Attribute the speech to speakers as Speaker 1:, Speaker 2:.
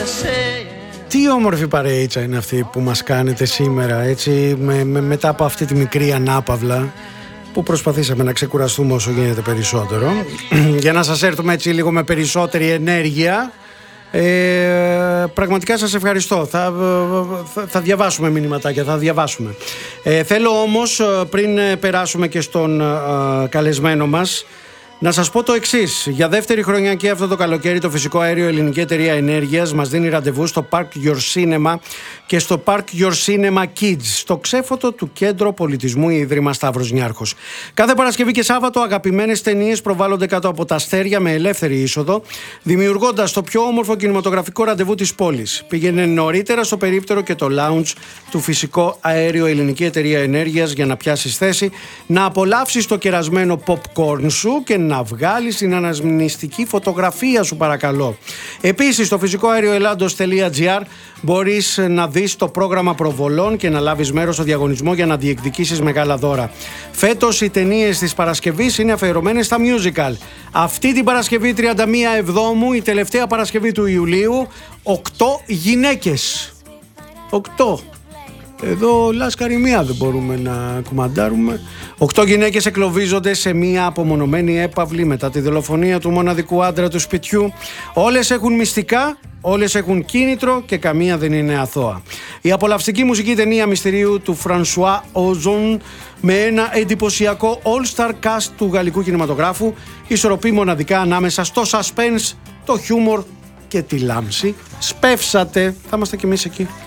Speaker 1: Τι όμορφη παρείτσα είναι αυτή που μας κάνετε σήμερα, έτσι, μετά από αυτή τη μικρή ανάπαυλα που προσπαθήσαμε να ξεκουραστούμε όσο γίνεται περισσότερο για να σας έρθουμε έτσι λίγο με περισσότερη ενέργεια. Πραγματικά σας ευχαριστώ. Θα διαβάσουμε μηνυματάκια, θα διαβάσουμε. Θέλω όμως, πριν περάσουμε και στον καλεσμένο μας, να σας πω το εξής. Για δεύτερη χρονιά και αυτό το καλοκαίρι το Φυσικό Αέριο Ελληνική Εταιρεία Ενέργειας μας δίνει ραντεβού στο Park Your Cinema και στο Park Your Cinema Kids, στο ξέφωτο του Κέντρο Πολιτισμού Ίδρυμα Σταύρος Νιάρχος. Κάθε Παρασκευή και Σάββατο αγαπημένες ταινίες προβάλλονται κάτω από τα αστέρια με ελεύθερη είσοδο, δημιουργώντας το πιο όμορφο κινηματογραφικό ραντεβού της πόλης. Πήγαινε νωρίτερα στο περίπτερο και το lounge του Φυσικό Αέριο Ελληνική Εταιρεία Ενέργειας για να πιάσεις θέση, να απολαύσεις το κερασμένο popcorn σου και να βγάλεις την αναμνηστική φωτογραφία σου, παρακαλώ. Επίσης στο φυσικοαερioellados.gr μπορείς να δεις το πρόγραμμα προβολών και να λάβεις μέρος στο διαγωνισμό για να διεκδικήσεις μεγάλα δώρα. Φέτος οι ταινίες της Παρασκευής είναι αφιερωμένες στα musical. Αυτή την Παρασκευή 31 Εβδόμου, η τελευταία Παρασκευή του Ιουλίου, 8 γυναίκες. 8. Εδώ λάσκαρη μία δεν μπορούμε να κουμαντάρουμε. 8 γυναίκες εκλοβίζονται σε μία απομονωμένη έπαυλη μετά τη δολοφονία του μοναδικού άντρα του σπιτιού. Όλες έχουν μυστικά, όλες έχουν κίνητρο και καμία δεν είναι αθώα. Η απολαυστική μουσική ταινία μυστηρίου του Φρανσουά Οζόν με ένα εντυπωσιακό all-star cast του γαλλικού κινηματογράφου ισορροπεί μοναδικά ανάμεσα στο suspense, το χιούμορ και τη λάμψη. Σπεύσατε, θα είμαστε κι εμείς εκεί.